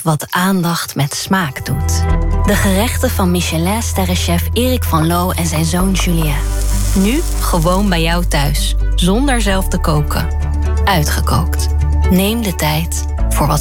wat aandacht met smaak doet. De gerechten van Michelin-sterrenchef Erik van Loo en zijn zoon Julien. Nu gewoon bij jou thuis, zonder zelf te koken. Uitgekookt. Neem de tijd